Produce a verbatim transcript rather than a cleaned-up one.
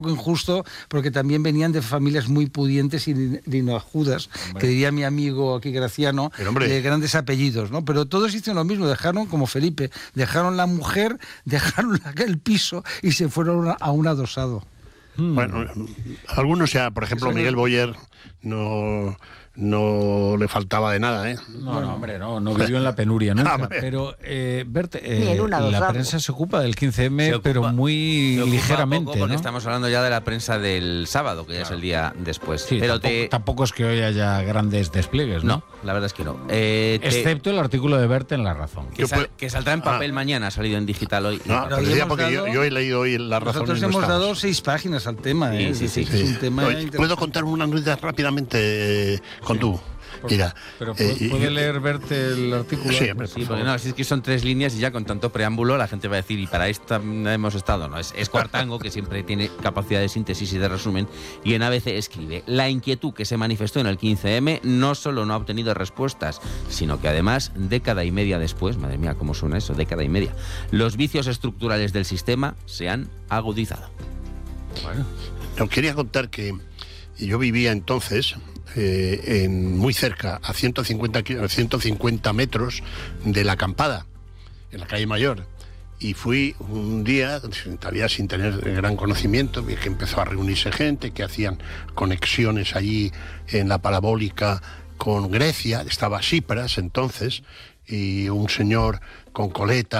injusto porque también venían de familias muy pudientes y linajudas, que diría mi amigo aquí Graciano, de grandes apellidos, ¿no? Pero todos hicieron lo mismo, dejaron, como Felipe, dejaron la mujer, dejaron el piso y se fueron a un adosado. Bueno, algunos ya, por ejemplo, Miguel Boyer no... no le faltaba de nada, ¿eh? No, no, hombre, no, no vivió en la penuria nunca. Ah, pero, eh, Bert, eh, la prensa se ocupa del quince eme, ocupa, pero muy ligeramente, poco porque ¿no? estamos hablando ya de la prensa del sábado, que ya claro. es el día después. Sí, pero tampoco, te... tampoco es que hoy haya grandes despliegues, ¿no? No, la verdad es que no. Eh, te... Excepto el artículo de Bert en La Razón. Que, sal, que saldrá en papel ah. mañana, ha salido en digital hoy. No, pero pero porque dado, yo, yo he leído hoy La Razón. Nosotros y no hemos estamos. dado seis páginas al tema, ¿eh? Sí, sí, sí. Es un tema Oye, ¿puedo contar una noticia rápidamente eh, con sí. tú? Mira, pero puede, eh, puede leer Verte el artículo. Sí, pues sí, porque no, es que son tres líneas y ya con tanto preámbulo la gente va a decir, y para esto hemos estado, no, es, es Cuartango, que siempre tiene capacidad de síntesis y de resumen, y en A B C escribe: la inquietud que se manifestó en el quince eme no solo no ha obtenido respuestas, sino que además, década y media después, madre mía, cómo suena eso, década y media, los vicios estructurales del sistema se han agudizado. Bueno, os quería contar que yo vivía entonces Eh, en, muy cerca, a ciento cincuenta metros de la Acampada, en la calle Mayor. Y fui un día, todavía sin tener gran conocimiento, vi que empezó a reunirse gente, que hacían conexiones allí en la parabólica con Grecia, estaba Tsipras entonces, y un señor con coleta